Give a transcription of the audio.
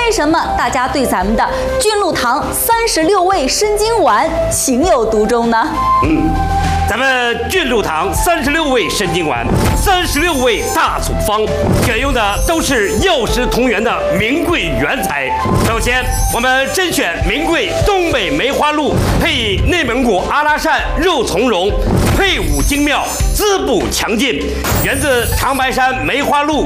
为什么大家对咱们的菌露堂36味生津丸情有独钟呢？ 咱们菌露堂36味生津丸，36味大组方，选用的都是药食同源的名贵原材。首先，我们甄选名贵东北梅花鹿，配以内蒙古阿拉善肉苁蓉，配伍精妙，滋补强劲，源自长白山梅花鹿